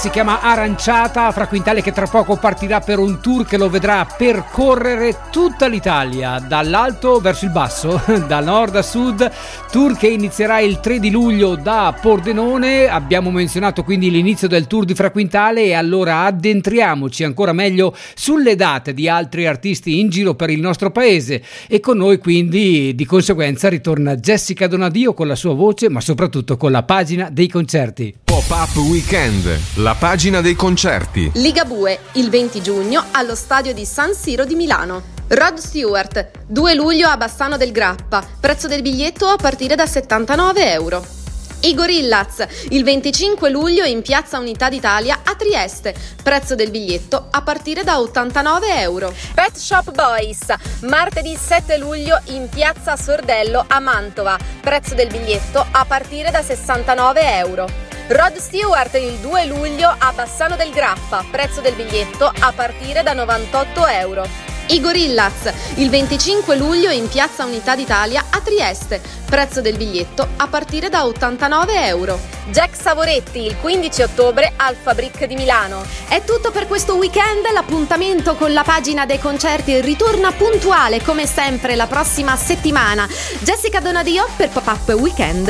Si chiama Aranciata, Fra Quintale, che tra poco partirà per un tour che lo vedrà percorrere tutta l'Italia, dall'alto verso il basso, da nord a sud, tour che inizierà il 3 di luglio da Pordenone. Abbiamo menzionato quindi l'inizio del tour di Fra Quintale e allora addentriamoci ancora meglio sulle date di altri artisti in giro per il nostro paese, e con noi quindi di conseguenza ritorna Jessica Donadio con la sua voce, ma soprattutto con la pagina dei concerti. Pop-up Weekend, la pagina dei concerti. Ligabue, il 20 giugno allo stadio di San Siro di Milano. Rod Stewart, 2 luglio a Bassano del Grappa, prezzo del biglietto a partire da €79. I Gorillaz, il 25 luglio in Piazza Unità d'Italia a Trieste, prezzo del biglietto a partire da €89. Pet Shop Boys, martedì 7 luglio in Piazza Sordello a Mantova, prezzo del biglietto a partire da €69. Rod Stewart il 2 luglio a Bassano del Grappa, prezzo del biglietto a partire da €98. I Gorillaz, il 25 luglio in Piazza Unità d'Italia a Trieste, prezzo del biglietto a partire da €89. Jack Savoretti il 15 ottobre al Fabric di Milano. È tutto per questo weekend, l'appuntamento con la pagina dei concerti ritorna puntuale come sempre la prossima settimana. Jessica Donadio per Pop-up Weekend.